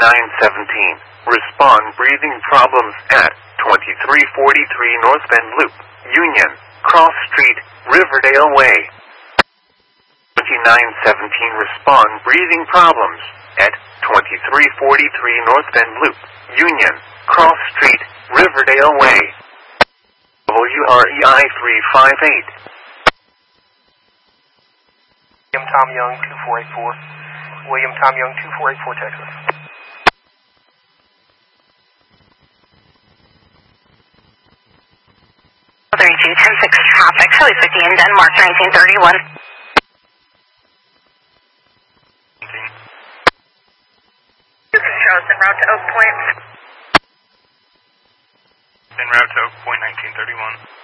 917. Respond breathing problems at 2343 North Bend Loop, Union, Cross Street, Riverdale Way. 2917. Respond breathing problems at 2343 North Bend Loop, Union, Cross Street, Riverdale Way. WREI 358. William Tom Young, 2484. William Tom Young, 2484, Texas. Traffic, Philly 50 in Denmark, 1931. Shows en route to Oak Point. En route to Oak Point, 1931.